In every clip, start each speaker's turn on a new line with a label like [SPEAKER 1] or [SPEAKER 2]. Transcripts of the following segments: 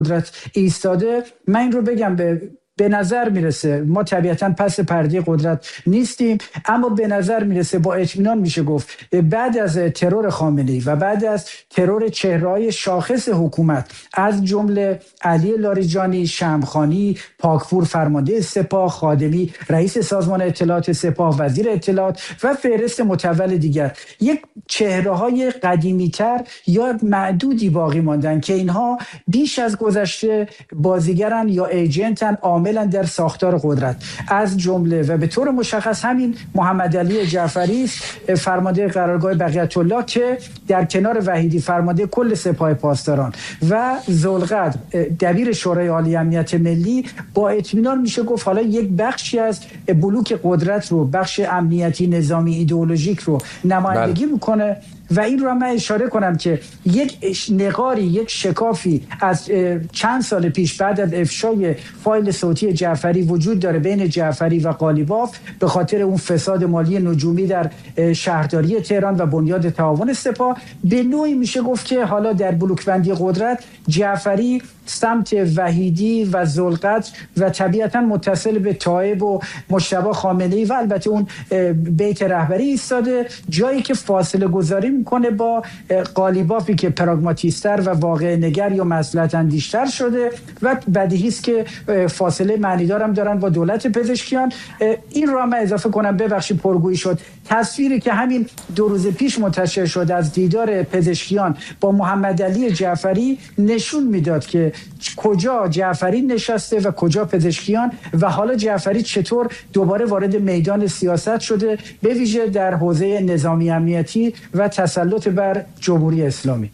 [SPEAKER 1] قدرت ایستاده. من این رو بگم به نظر میرسه ما طبیعتاً پس پرده قدرت نیستیم، اما به نظر میرسه با اطمینان میشه گفت بعد از ترور خامنه‌ای و بعد از ترور چهره‌های شاخص حکومت از جمله علی لاریجانی، شمخانی، پاکپور فرمانده سپاه، خادمی رئیس سازمان اطلاعات سپاه، وزیر اطلاعات و فهرست متول دیگر، یک چهره‌های قدیمی‌تر یا معدودی باقی ماندن که اینها بیش از گذشته بازیگرن یا ایجنتن، عاملن در ساختار قدرت، از جمله و به طور مشخص همین محمد علی جعفری است، فرمانده قرارگاه بقیت الله که در کنار وحیدی فرمانده کل سپاه پاسداران و ذوالقدر دبیر شورای عالی امنیت ملی، با اطمینان میشه گفت حالا یک بخشی از بلوک قدرت رو، بخش امنیتی نظامی ایدئولوژیک رو نمایندگی میکنه. و این رو من اشاره کنم که یک نقاری، یک شکافی از چند سال پیش بعد از افشای فایل صوتی جعفری وجود داره بین جعفری و قالیباف به خاطر اون فساد مالی نجومی در شهرداری تهران و بنیاد تعاون سپاه. به نوعی میشه گفت که حالا در بلوکبندی قدرت جعفری سمت وحیدی و ذوالقدر و طبیعتا متصل به تائب و مجتبی خامنه‌ای و البته اون بیت رهبری ایستاده، جایی که فاصله گذاری میکنه با قالیبافی که پراگماتیستر و واقع نگر یا مصلحت اندیشتر شده و بدیهی است که فاصله معنیدار هم دارن با دولت پزشکیان. این رو هم اضافه کنم، ببخشید پرگویی شد، تصویری که همین 2 روز پیش منتشر شد از دیدار پزشکیان با محمد علی جعفری نشون میداد که کجا جعفری نشسته و کجا پزشکیان و حالا جعفری چطور دوباره وارد میدان سیاست شده، به ویژه در حوزه نظامی امنیتی و تسلط بر جمهوری اسلامی.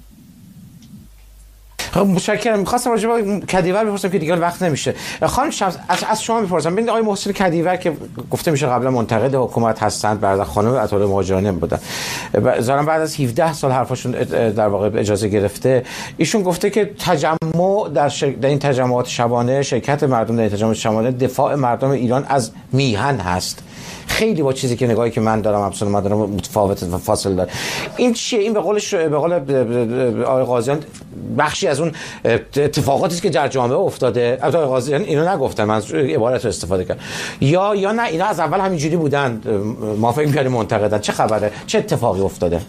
[SPEAKER 2] خب متشکرم. می‌خواستم راجع به کدیور بپرسم که دیگه وقت نمیشه. خانم شمس از شما می‌پرسم، ببینید آقای محسن کدیور که گفته میشه قبلا منتقد حکومت هستند، برادر خانم عطا مهاجرانی بودن، ظاهرا بعد از 17 سال حرفاشون در واقع اجازه گرفته، ایشون گفته که تجمع در این تجمعات شبانه، شرکت مردم در تجمعات شبانه دفاع مردم ایران از میهن هست. خیلی با چیزی که نگاهی که من دارم ابسولوت من دارم متفاوت و فاصله داره. این چیه؟ این به قول آقای قاضیان بخشی از اون اتفاقاتی است که در جامعه افتاده. آقای قاضیان اینو نگفتن، من عبارت رو استفاده کردم. یا نه اینا از اول همینجوری بودن، ما فکر می‌کردیم منتقدن. چه خبره؟ چه اتفاقی افتاده؟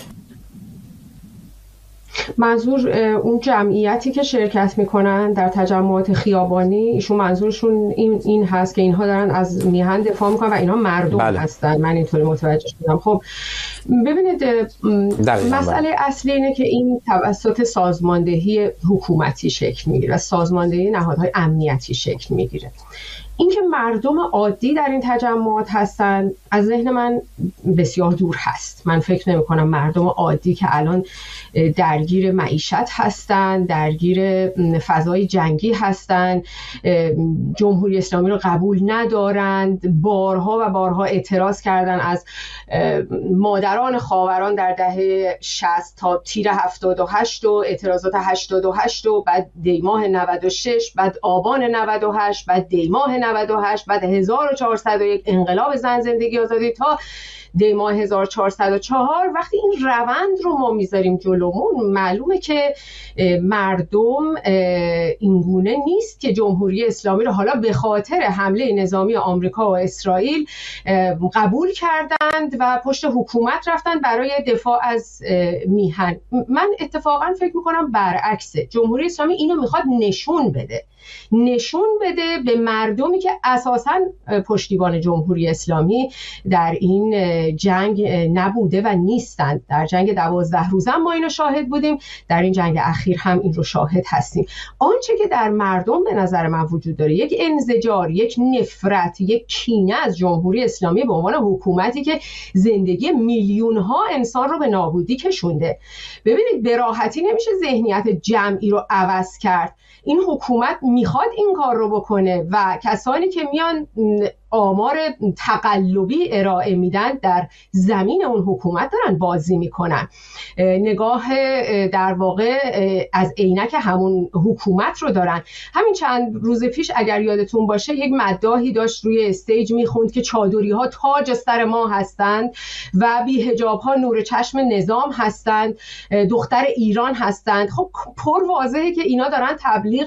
[SPEAKER 3] منظور اون جمعیتی که شرکت میکنن در تجمعات خیابانی، ایشون منظورشون این هست که اینها دارن از میهن دفاع میکنن و اینها مردم هستن. من اینطوری متوجه شدم. خب ببینید مسئله اصلی اینه که این توسط سازماندهی حکومتی شکل میگیره و سازماندهی نهادهای امنیتی شکل میگیره. اینکه مردم عادی در این تجمعات هستن از ذهن من بسیار دور هست. من فکر نمی کنم مردم عادی که الان درگیر معیشت هستن، درگیر فضای جنگی هستن، جمهوری اسلامی رو قبول ندارند، بارها و بارها اعتراض کردن از مادران خاوران در دهه 60 تا تیر 78 و اعتراضات 88 و بعد دیماه 96، بعد آبان 98، بعد دیماه 98، بعد 1401 انقلاب زن زندگی آزادی تا دیماه 1404. وقتی این روند رو ما میذاریم جلومون، معلومه که مردم اینگونه نیست که جمهوری اسلامی رو حالا به خاطر حمله نظامی آمریکا و اسرائیل قبول کردند و پشت حکومت رفتن برای دفاع از میهن. من اتفاقا فکر میکنم برعکسه. جمهوری اسلامی اینو میخواد نشون بده به مردمی که اساساً پشتیبان جمهوری اسلامی در این جنگ نبوده و نیستند. در جنگ 12 روزه ما اینو شاهد بودیم، در این جنگ اخیر هم این رو شاهد هستیم. آنچه که در مردم به نظر من وجود داره یک انزجار، یک نفرت، یک کینه از جمهوری اسلامی به عنوان حکومتی که زندگی میلیون ها انسان رو به نابودی کشونده. ببینید به راحتی نمیشه ذهنیت جمعی رو عوض کرد. این حکومت میخواد این کار رو بکنه و کسانی که میان آمار تقلبی ارائه میدن در زمین اون حکومت دارن بازی میکنن. نگاه در واقع از عینک همون حکومت رو دارن. همین چند روز پیش اگر یادتون باشه یک مداحی داشت روی استیج میخوند که چادری ها تاج سر ما هستند و بی حجاب ها نور چشم نظام هستند، دختر ایران هستند. خب پر واضحه که اینا دارن تبلیغ